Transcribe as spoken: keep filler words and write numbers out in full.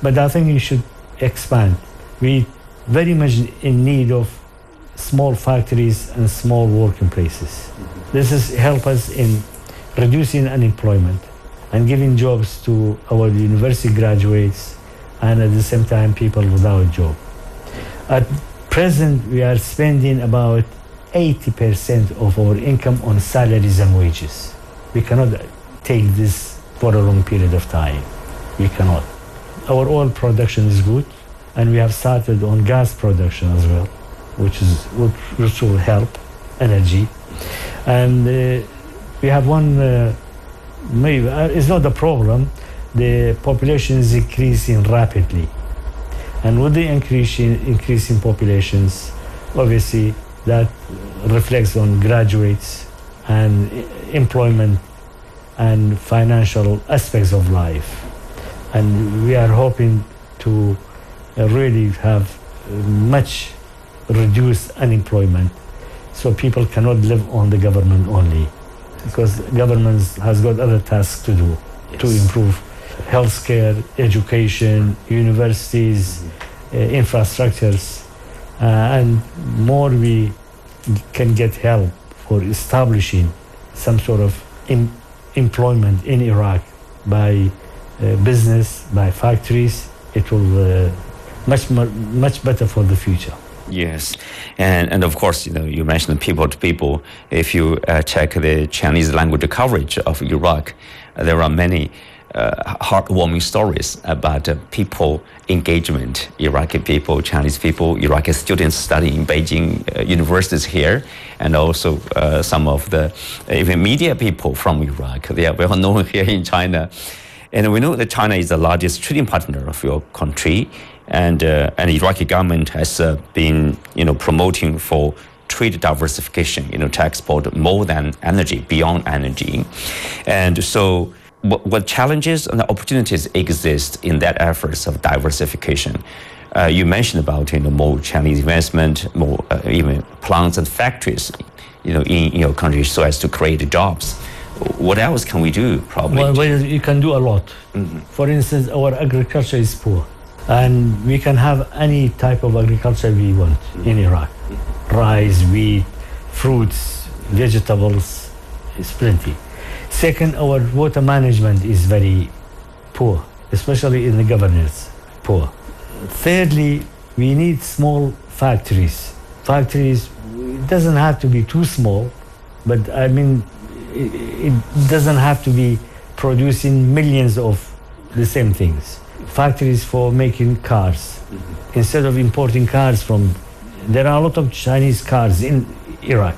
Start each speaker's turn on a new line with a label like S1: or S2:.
S1: but I think you should expand. We very much in need of small factories and small working places. Mm-hmm. This is help us in reducing unemployment and giving jobs to our university graduates and at the same time people without a job. At present, we are spending about eighty percent of our income on salaries and wages. We cannot take this for a long period of time. We cannot. Our oil production is good, and we have started on gas production as well, which is which will help energy. And uh, we have one, uh, maybe uh, it's not a problem. The population is increasing rapidly, and with the increasing increasing populations, obviously that reflects on graduates and employment and financial aspects of life. And we are hoping to uh, really have uh, much reduced unemployment, so people cannot live on the government only, because government has got other tasks to do. Yes. To improve healthcare, education, universities, mm-hmm. uh, infrastructures, uh, and more we can get help for establishing some sort of em- employment in Iraq by uh, business, by factories. It will uh, much more, much better for the future.
S2: Yes, and and of course, you know, you mentioned people to people. If you uh, check the Chinese language coverage of Iraq, uh, there are many uh, heartwarming stories about uh, people engagement, Iraqi people, Chinese people, Iraqi students studying in Beijing uh, universities here, and also uh, some of the uh, even media people from Iraq. They are well known here in China. And we know that China is the largest trading partner of your country, and uh, and the Iraqi government has uh, been, you know, promoting for trade diversification, you know, to export more than energy, beyond energy. And so what, what challenges and opportunities exist in that efforts of diversification? Uh, you mentioned about, you know, more Chinese investment, more uh, even plants and factories, you know, in, in your country, so as to create jobs. What else can we do, probably?
S1: Well, well you can do a lot. Mm-hmm. For instance, our agriculture is poor, and we can have any type of agriculture we want mm-hmm. in Iraq. Mm-hmm. Rice, wheat, fruits, vegetables, is plenty. Second, our water management is very poor, especially in the governors, poor. Thirdly, we need small factories. Factories, it doesn't have to be too small, but I mean, it doesn't have to be producing millions of the same things. Factories for making cars. Mm-hmm. Instead of importing cars from... There are a lot of Chinese cars in Iraq,